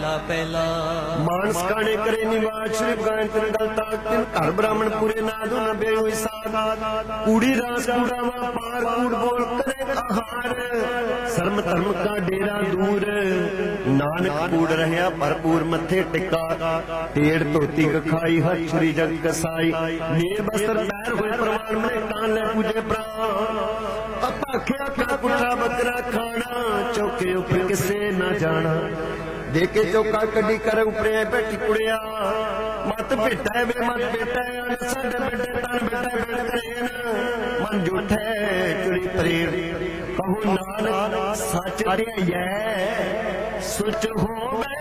पहला मानस काने करे निवास श्री गायन तिन गलता तिन घर ब्राह्मण पूरे नादो न बेयो साथ कूड़ी रास कूड़ावा पार कूड़ बोल करे आहार शर्म धर्म का डेरा दूर नानक कूड़ रहया भरपूर मथे टिका टेढ़ धोती खाई हर छुरी जग कसाई नीर बस्तर पैर हुए प्रमाण में कान ले पूजे प्राण अपाख्या का कुठा बकरा खाना चौके ऊपर किसे न जाना देखे चौका कड़ी कर उपरे बैठी कुड़िया मत बेटा वे मत बेटा साडे बेटे तन बेटा बैठ करे मन झूठे चुरी परेर कहू नानक सच दे सुच हो